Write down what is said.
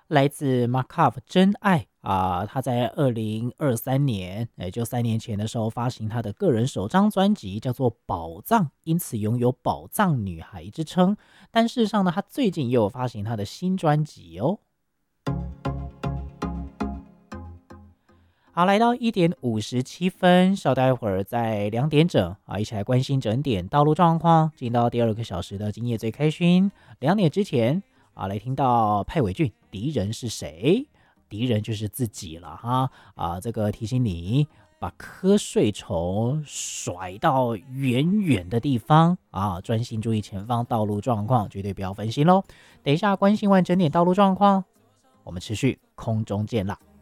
来自 Markov 真爱他在2023年，也就3年前的时候发行他的个人首张专辑，叫做《宝藏》，因此拥有“宝藏女孩”之称。但事实上呢，他最近也有发行他的新专辑哦。好，来到1点57分，稍待会儿在2点整一起来关心整点道路状况，进到第2个小时的今夜最开心。2点之前来听到派伟俊，敌人是谁？敌人就是自己了哈这个提醒你，把瞌睡虫甩到远远的地方专心注意前方道路状况，绝对不要分心咯。等一下关心完整点道路状况，我们持续空中见啦。